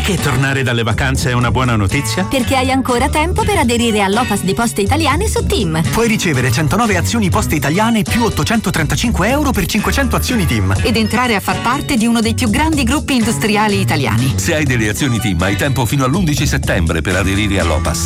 Perché tornare dalle vacanze è una buona notizia? Perché hai ancora tempo per aderire all'Opas di Poste Italiane su TIM. Puoi ricevere 109 azioni Poste Italiane più 835 euro per 500 azioni TIM. Ed entrare a far parte di uno dei più grandi gruppi industriali italiani. Se hai delle azioni TIM hai tempo fino all'11 settembre per aderire all'Opas.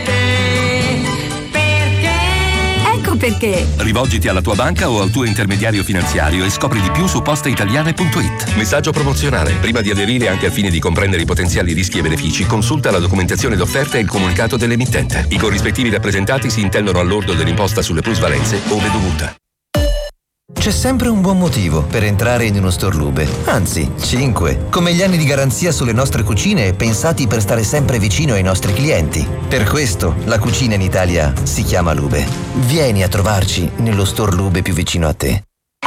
Perché? Rivolgiti alla tua banca o al tuo intermediario finanziario e scopri di più su posteitaliane.it. Messaggio promozionale. Prima di aderire, anche al fine di comprendere i potenziali rischi e benefici, consulta la documentazione d'offerta e il comunicato dell'emittente. I corrispettivi rappresentati si intendono al lordo dell'imposta sulle plusvalenze ove dovuta. C'è sempre un buon motivo per entrare in uno store Lube, anzi 5, come gli anni di garanzia sulle nostre cucine pensati per stare sempre vicino ai nostri clienti. Per questo la cucina in Italia si chiama Lube. Vieni a trovarci nello store Lube più vicino a te.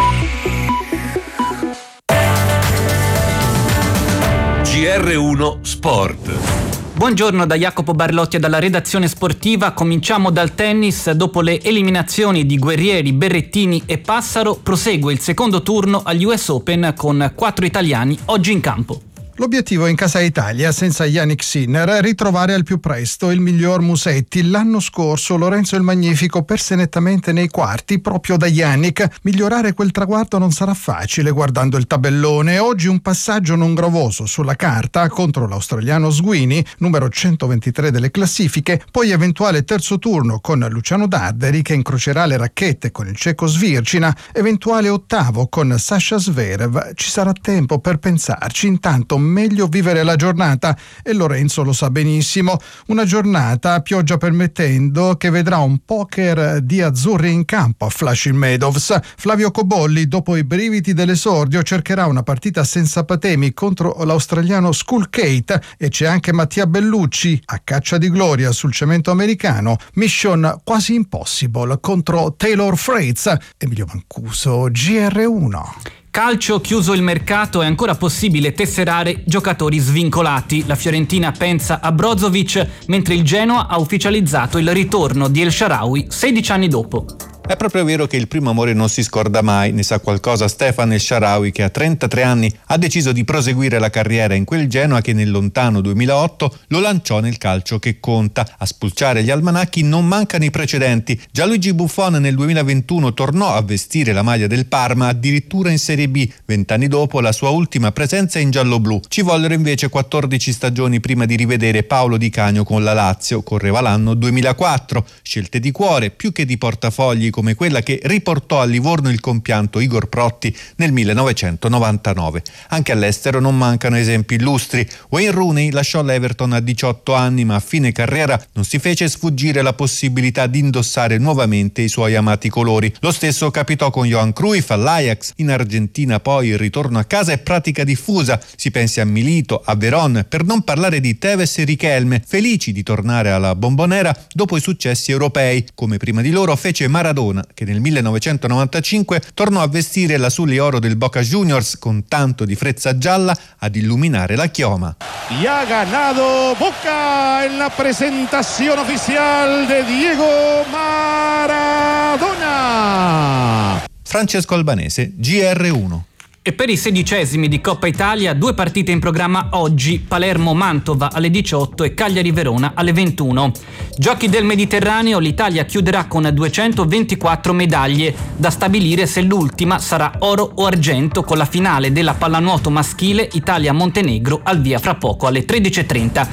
GR1 Sport. Buongiorno da Jacopo Barlotti e dalla redazione sportiva. Cominciamo dal tennis. Dopo le eliminazioni di Guerrieri, Berrettini e Passaro, prosegue il secondo turno agli US Open con 4 italiani oggi in campo. L'obiettivo in casa Italia, senza Yannick Sinner, è ritrovare al più presto il miglior Musetti. L'anno scorso Lorenzo il Magnifico perse nettamente nei quarti proprio da Yannick. Migliorare quel traguardo non sarà facile guardando il tabellone. Oggi un passaggio non gravoso sulla carta contro l'australiano Sweeney, numero 123 delle classifiche, poi eventuale terzo turno con Luciano Darderi che incrocerà le racchette con il ceco Svircina, eventuale ottavo con Sasha Zverev. Ci sarà tempo per pensarci, intanto meglio vivere la giornata e Lorenzo lo sa benissimo. Una giornata, pioggia permettendo, che vedrà un poker di azzurri in campo a Flushing Meadows. Flavio Cobolli, dopo i brividi dell'esordio, cercherà una partita senza patemi contro l'australiano Skullgate e c'è anche Mattia Bellucci a caccia di gloria sul cemento americano. Mission quasi impossible contro Taylor Fritz. Emilio Mancuso, GR1. Calcio, chiuso il mercato, è ancora possibile tesserare giocatori svincolati. La Fiorentina pensa a Brozovic, mentre il Genoa ha ufficializzato il ritorno di El Shaarawy 16 anni dopo. È proprio vero che il primo amore non si scorda mai, ne sa qualcosa Stefan El Shaarawy, che a 33 anni ha deciso di proseguire la carriera in quel Genoa che nel lontano 2008 lo lanciò nel calcio che conta. A spulciare gli almanacchi non mancano i precedenti. Gianluigi Buffon nel 2021 tornò a vestire la maglia del Parma, addirittura in Serie B, 20 anni dopo la sua ultima presenza in gialloblu. Ci vollero invece 14 stagioni prima di rivedere Paolo Di Canio con la Lazio, correva l'anno 2004. Scelte di cuore più che di portafogli, come quella che riportò a Livorno il compianto Igor Protti nel 1999. Anche all'estero non mancano esempi illustri. Wayne Rooney lasciò l'Everton a 18 anni, ma a fine carriera non si fece sfuggire la possibilità di indossare nuovamente i suoi amati colori. Lo stesso capitò con Johan Cruyff all'Ajax. In Argentina poi il ritorno a casa è pratica diffusa. Si pensi a Milito, a Veron, per non parlare di Tevez e Riquelme, felici di tornare alla Bombonera dopo i successi europei, come prima di loro fece Maradona, che nel 1995 tornò a vestire l'azul y oro del Boca Juniors con tanto di frezza gialla ad illuminare la chioma. Y ha ganado Boca en la presentación oficial de Diego Maradona. Francesco Albanese, GR1. E per i 16esimi di Coppa Italia, 2 partite in programma oggi: Palermo-Mantova alle 18 e Cagliari-Verona alle 21. Giochi del Mediterraneo, l'Italia chiuderà con 224 medaglie, da stabilire se l'ultima sarà oro o argento, con la finale della pallanuoto maschile Italia-Montenegro al via fra poco alle 13:30.